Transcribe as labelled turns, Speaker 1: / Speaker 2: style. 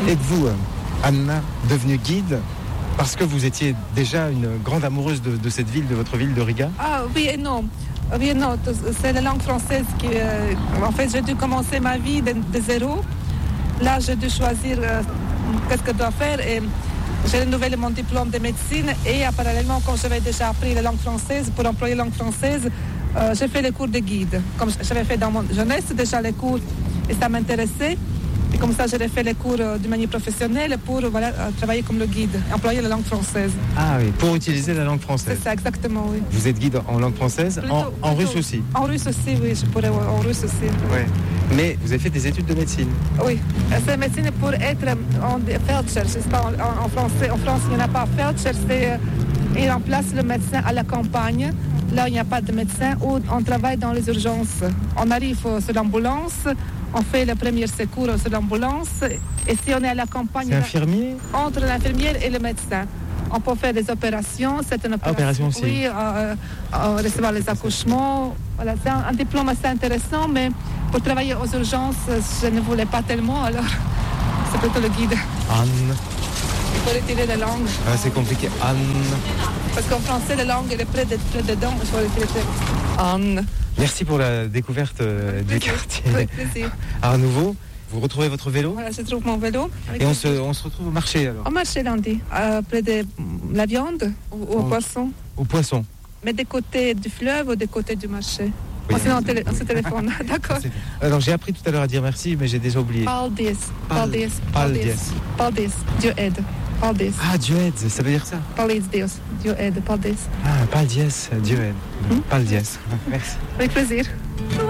Speaker 1: Êtes-vous, Anna, devenue guide parce que vous étiez déjà une grande amoureuse de cette ville, de votre ville de Riga?
Speaker 2: Ah oui et non. Oui et non. C'est la langue française qui... en fait, j'ai dû commencer ma vie de zéro. Là, j'ai dû choisir qu'est-ce que je dois faire. Et j'ai renouvelé mon diplôme de médecine. Et parallèlement, quand j'avais déjà appris la langue française, pour employer la langue française, j'ai fait les cours de guide. Comme j'avais fait dans mon jeunesse déjà les cours et ça m'intéressait. Et comme ça, j'ai fait les cours d'une manière professionnelle pour travailler comme le guide, employer la langue française.
Speaker 1: Ah oui, pour utiliser la langue française.
Speaker 2: C'est ça, exactement, oui.
Speaker 1: Vous êtes guide en langue française, en russe aussi?
Speaker 2: En russe aussi, oui, je pourrais en russe aussi.
Speaker 1: Ouais. Mais vous avez fait des études de médecine?
Speaker 2: Oui, c'est médecine pour être en Feldcher. C'est pas en français. En France, il n'y en a pas. Feldcher, il remplace le médecin à la campagne. Là, il n'y a pas de médecin, où on travaille dans les urgences. On arrive sur l'ambulance, on fait le premier secours sur l'ambulance. Et si on est à la campagne...
Speaker 1: C'est infirmier?
Speaker 2: Entre l'infirmière et le médecin. On peut faire des opérations, c'est une opération
Speaker 1: aussi.
Speaker 2: Oui, recevoir les accouchements. Voilà, c'est un diplôme assez intéressant, mais pour travailler aux urgences, je ne voulais pas tellement, alors c'est plutôt le guide.
Speaker 1: Anne.
Speaker 2: Il faut retirer la langue.
Speaker 1: Ah, c'est compliqué. Anne.
Speaker 2: Parce qu'en français, la langue elle est près dedans, il faut retirer. Anne.
Speaker 1: Merci pour la découverte du quartier.
Speaker 2: Avec plaisir.
Speaker 1: À nouveau, vous retrouvez votre vélo?
Speaker 2: Voilà, je trouve mon vélo.
Speaker 1: Et on se retrouve au marché alors?
Speaker 2: Au marché lundi, près de la viande ou au poisson.
Speaker 1: Au poisson.
Speaker 2: Mais des côtés du fleuve ou des côtés du marché?
Speaker 1: Oui.
Speaker 2: On se téléphone, d'accord.
Speaker 1: Alors j'ai appris tout à l'heure à dire merci, mais j'ai déjà oublié.
Speaker 2: Paldies. Dieu aide. Paldies.
Speaker 1: Ah, Dieu aide, ça veut dire ça?
Speaker 2: Paldies Deus. Dieu aide. Paldies.
Speaker 1: Ah, paldies, Dieu aide. Paldies. Merci.
Speaker 2: Avec plaisir.